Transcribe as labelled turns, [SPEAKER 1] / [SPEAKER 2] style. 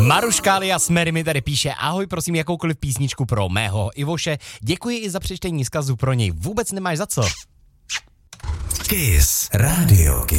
[SPEAKER 1] Maruška alias Mary mi tady píše: ahoj, prosím jakoukoliv písničku pro mého Ivoše. Děkuji i za přečtení vzkazu pro něj. Vůbec nemáš za co.
[SPEAKER 2] Kiss Radio.